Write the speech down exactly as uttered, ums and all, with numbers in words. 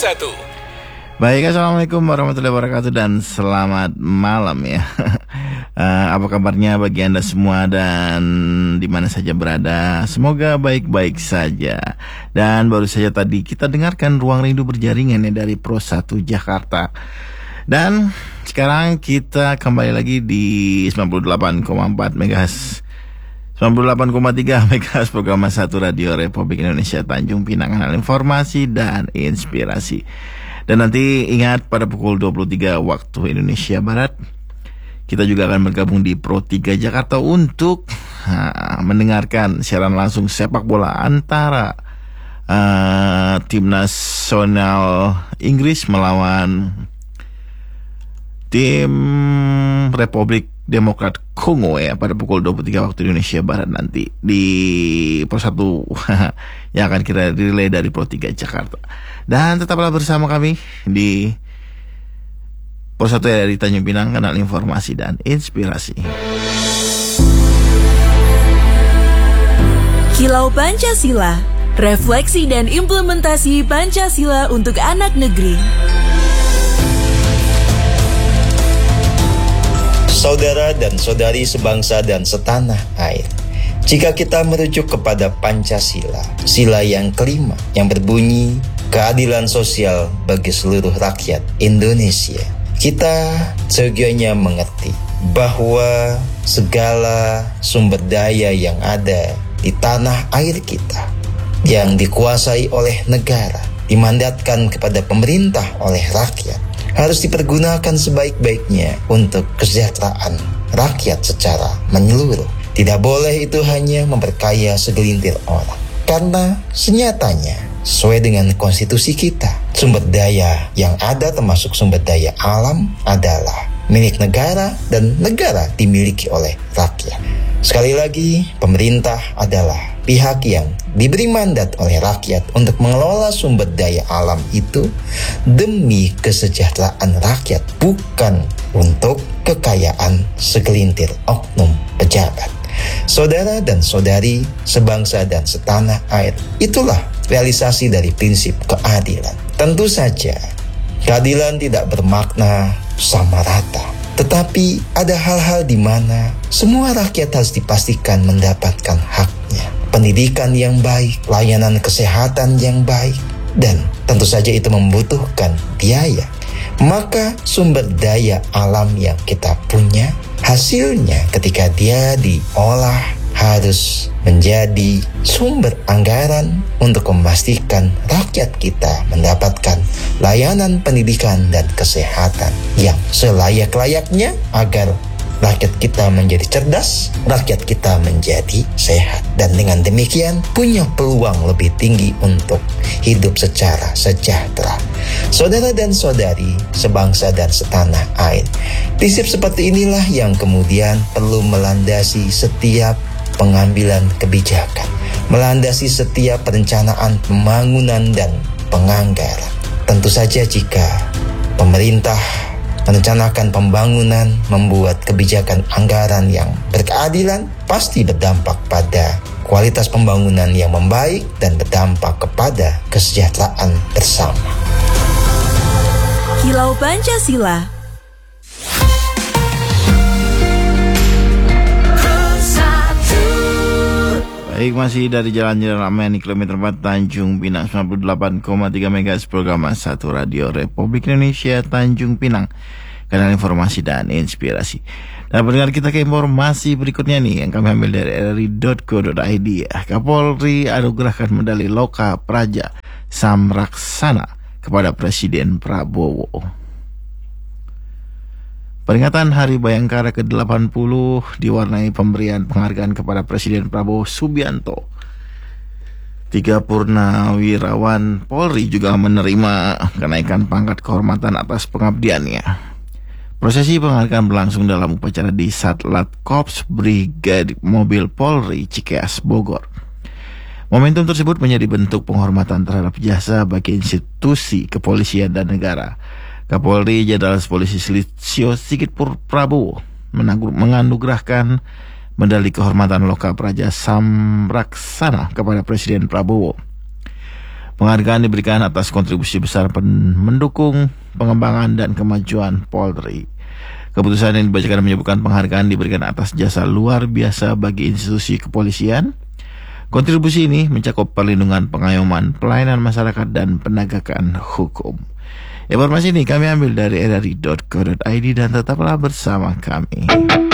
satu. Baik, assalamualaikum warahmatullahi wabarakatuh dan selamat malam ya. uh, Apa kabarnya bagi Anda semua dan di mana saja berada? Semoga baik-baik saja. Dan baru saja tadi kita dengarkan Ruang Rindu Berjaringan ya dari Pro satu Jakarta. Dan sekarang kita kembali lagi di sembilan puluh delapan koma empat megahertz, sembilan puluh delapan koma tiga megahertz program satu Radio Republik Indonesia Tanjung Pinang, kanal informasi dan inspirasi. Dan nanti ingat pada pukul dua puluh tiga waktu Indonesia Barat kita juga akan bergabung di Pro tiga Jakarta untuk ha, mendengarkan siaran langsung sepak bola antara uh, tim nasional Inggris melawan tim Republik Demokrat Kongo ya pada pukul dua puluh tiga waktu Indonesia Barat nanti di Pro satu yang akan kita relay dari Pro tiga Jakarta. Dan tetaplah bersama kami di Pro satu ya dari Tanjung Pinang, kanal informasi dan inspirasi. Kilau Pancasila, refleksi dan implementasi Pancasila untuk anak negeri. Saudara dan saudari sebangsa dan setanah air, jika kita merujuk kepada Pancasila, sila yang kelima yang berbunyi keadilan sosial bagi seluruh rakyat Indonesia, kita seyogyanya mengerti bahwa segala sumber daya yang ada di tanah air kita yang dikuasai oleh negara, dimandatkan kepada pemerintah oleh rakyat, harus dipergunakan sebaik-baiknya untuk kesejahteraan rakyat secara menyeluruh. Tidak boleh itu hanya memperkaya segelintir orang. Karena senyatanya, sesuai dengan konstitusi kita, sumber daya yang ada termasuk sumber daya alam adalah milik negara dan negara dimiliki oleh rakyat. Sekali lagi, pemerintah adalah pihak yang diberi mandat oleh rakyat untuk mengelola sumber daya alam itu demi kesejahteraan rakyat, bukan untuk kekayaan segelintir oknum pejabat. Saudara dan saudari sebangsa dan setanah air, itulah realisasi dari prinsip keadilan. Tentu saja, keadilan tidak bermakna sama rata, tetapi ada hal-hal di mana semua rakyat harus dipastikan mendapatkan haknya. Pendidikan yang baik, layanan kesehatan yang baik, dan tentu saja itu membutuhkan biaya. Maka sumber daya alam yang kita punya, hasilnya ketika dia diolah harus menjadi sumber anggaran untuk memastikan rakyat kita mendapatkan layanan pendidikan dan kesehatan yang selayak-layaknya agar rakyat kita menjadi cerdas, rakyat kita menjadi sehat, dan dengan demikian punya peluang lebih tinggi untuk hidup secara sejahtera. Saudara dan saudari sebangsa dan setanah air, prinsip seperti inilah yang kemudian perlu melandasi setiap pengambilan kebijakan, melandasi setiap perencanaan pembangunan dan penganggaran. Tentu saja jika pemerintah merencanakan pembangunan, membuat kebijakan anggaran yang berkeadilan, pasti berdampak pada kualitas pembangunan yang membaik dan berdampak kepada kesejahteraan bersama. Kilau Pancasila. Baik, masih dari Jalan-Jalan Ramayana kilometer empat Tanjung Pinang, sembilan puluh delapan koma tiga megahertz program satu Radio Republik Indonesia Tanjung Pinang, kanal informasi dan inspirasi. Dan pendengar kita ke informasi berikutnya nih yang kami ambil dari r r i dot co dot i d. Kapolri anugerahkan medali Loka Praja Samraksana kepada Presiden Prabowo. Peringatan Hari Bayangkara ke delapan puluh diwarnai pemberian penghargaan kepada Presiden Prabowo Subianto. Tiga purnawirawan Polri juga menerima kenaikan pangkat kehormatan atas pengabdiannya. Prosesi penghargaan berlangsung dalam upacara di Satlat Korps Brigade Mobil Polri Cikeas, Bogor. Momentum tersebut menjadi bentuk penghormatan terhadap jasa bagi institusi kepolisian dan negara. Kapolri Jenderal Polisi Listio Sigit Prabowo menganugerahkan medali kehormatan Loka Praja Samraksana kepada Presiden Prabowo. Penghargaan diberikan atas kontribusi besar pen- mendukung pengembangan dan kemajuan Polri. Keputusan yang dibacakan menyebutkan penghargaan diberikan atas jasa luar biasa bagi institusi kepolisian. Kontribusi ini mencakup perlindungan, pengayoman, pelayanan masyarakat, dan penegakan hukum. Informasi ini kami ambil dari r r i dot co dot i d dan tetaplah bersama kami.